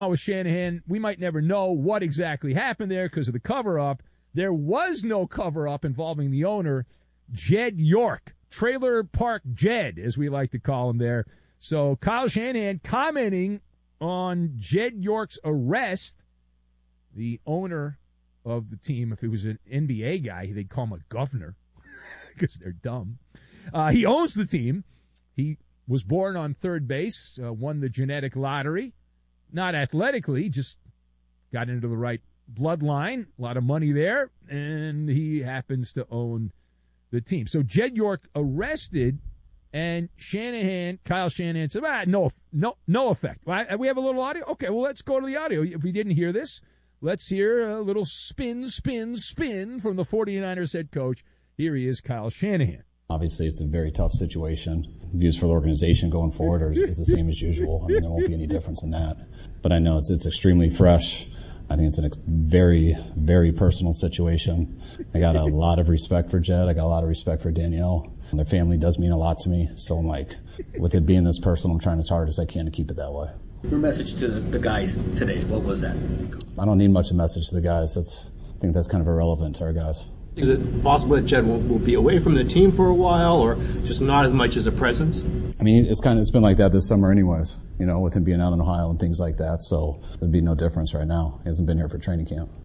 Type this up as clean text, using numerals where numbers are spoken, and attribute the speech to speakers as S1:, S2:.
S1: with Shanahan, we might never know what exactly happened there because of the cover-up. There was no cover-up involving the owner, Jed York, Trailer Park Jed, as we like to call him there. So Kyle Shanahan commenting on Jed York's arrest, the owner of the team. If it was an NBA guy, they'd call him a governor because they're dumb. He owns the team. He was born on third base, won the genetic lottery. Not athletically, just got into the right bloodline, a lot of money there, and he happens to own the team. So Jed York arrested, and Kyle Shanahan said, no effect. We have a little audio? Okay, well, let's go to the audio. If we didn't hear this, let's hear a little spin from the 49ers head coach. Here he is, Kyle Shanahan.
S2: Obviously, it's a very tough situation. Views for the organization going forward is the same as usual. I mean, there won't be any difference in that. But I know it's extremely fresh. I think it's a very, very personal situation. I got a lot of respect for Jed. I got a lot of respect for Danielle. Their family does mean a lot to me. So I'm like, with it being this personal, I'm trying as hard as I can to keep it that way.
S3: Your message to the guys today, what was that?
S2: I don't need much of a message to the guys. I think that's kind of irrelevant to our guys.
S4: Is it possible that Jed will be away from the team for a while, or just not as much as a presence?
S2: I mean, it's been like that this summer anyways, with him being out in Ohio and things like that. So there'd be no difference right now. He hasn't been here for training camp.